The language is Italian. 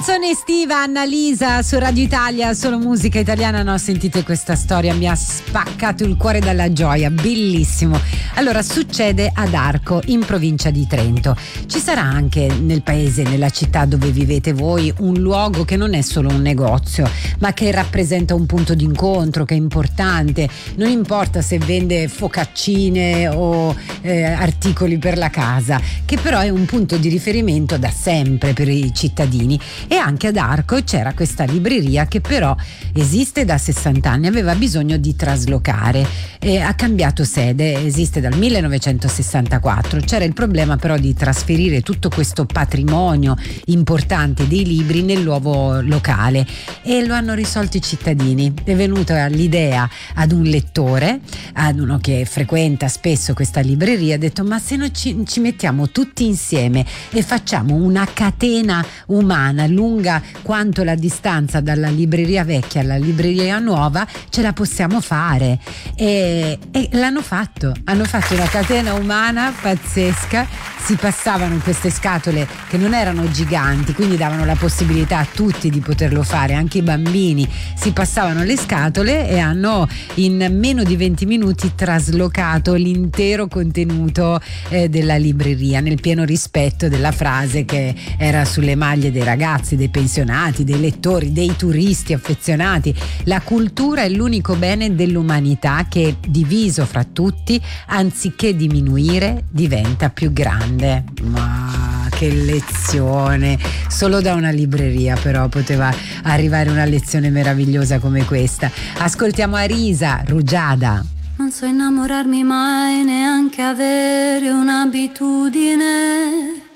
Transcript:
Canzone estiva, Annalisa su Radio Italia, solo musica italiana. No, sentite questa storia, mi ha spaccato il cuore dalla gioia, bellissimo. Allora, succede ad Arco, in provincia di Trento. Ci sarà anche nel paese, nella città dove vivete voi, un luogo che non è solo un negozio, ma che rappresenta un punto d'incontro, che è importante. Non importa se vende focaccine o articoli per la casa, che però è un punto di riferimento da sempre per i cittadini. E anche ad Arco c'era questa libreria che però esiste da 60 anni, aveva bisogno di traslocare e ha cambiato sede, esiste dal 1964. C'era il problema però di trasferire tutto questo patrimonio importante dei libri nel nuovo locale e lo hanno risolto i cittadini. È venuta l'idea ad un lettore, ad uno che frequenta spesso questa libreria, ha detto: ma se noi ci mettiamo tutti insieme e facciamo una catena umana lunga quanto la distanza dalla libreria vecchia alla libreria nuova, ce la possiamo fare. E l'hanno fatto, hanno fatto una catena umana pazzesca. Si passavano queste scatole che non erano giganti, quindi davano la possibilità a tutti di poterlo fare, anche i bambini. Si passavano le scatole e hanno in meno di 20 minuti traslocato l'intero contenuto della libreria, nel pieno rispetto della frase che era sulle maglie dei ragazzi, dei pensionati, dei lettori, dei turisti affezionati. La cultura è l'unico bene dell'umanità che, diviso fra tutti, anziché diminuire, diventa più grande. Ma che lezione! Solo da una libreria però poteva arrivare una lezione meravigliosa come questa. Ascoltiamo Arisa, Rugiada. Non so innamorarmi mai, neanche avere un'abitudine.